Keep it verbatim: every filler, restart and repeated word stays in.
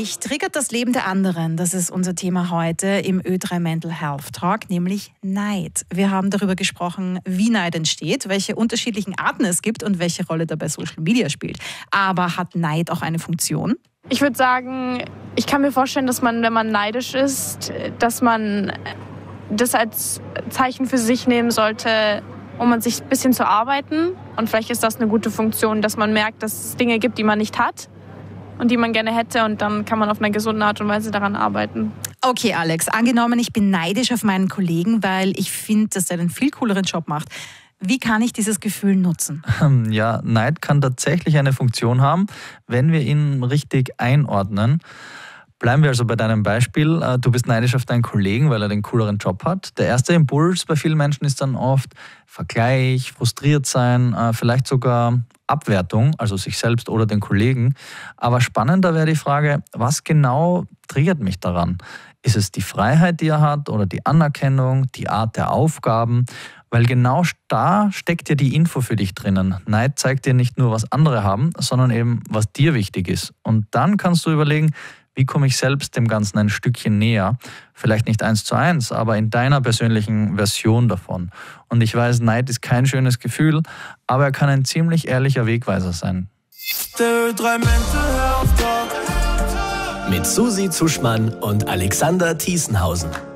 Mich triggert das Leben der anderen. Das ist unser Thema heute im Ö drei Mental Health Talk, nämlich Neid. Wir haben darüber gesprochen, wie Neid entsteht, welche unterschiedlichen Arten es gibt und welche Rolle dabei Social Media spielt. Aber hat Neid auch eine Funktion? Ich würde sagen, ich kann mir vorstellen, dass man, wenn man neidisch ist, dass man das als Zeichen für sich nehmen sollte, um an sich ein bisschen zu arbeiten. Und vielleicht ist das eine gute Funktion, dass man merkt, dass es Dinge gibt, die man nicht hat und die man gerne hätte. Und dann kann man auf eine gesunde Art und Weise daran arbeiten. Okay, Alex, angenommen, ich bin neidisch auf meinen Kollegen, weil ich finde, dass er einen viel cooleren Job macht. Wie kann ich dieses Gefühl nutzen? Ja, Neid kann tatsächlich eine Funktion haben, wenn wir ihn richtig einordnen. Bleiben wir also bei deinem Beispiel. Du bist neidisch auf deinen Kollegen, weil er den cooleren Job hat. Der erste Impuls bei vielen Menschen ist dann oft Vergleich, frustriert sein, vielleicht sogar Abwertung, also sich selbst oder den Kollegen. Aber spannender wäre die Frage, was genau triggert mich daran? Ist es die Freiheit, die er hat, oder die Anerkennung, die Art der Aufgaben? Weil genau da steckt ja die Info für dich drinnen. Neid zeigt dir nicht nur, was andere haben, sondern eben, was dir wichtig ist. Und dann kannst du überlegen, wie komme ich selbst dem Ganzen ein Stückchen näher? Vielleicht nicht eins zu eins, aber in deiner persönlichen Version davon. Und ich weiß, Neid ist kein schönes Gefühl, aber er kann ein ziemlich ehrlicher Wegweiser sein. Mit Susi Zuschmann und Alexander Thiesenhausen.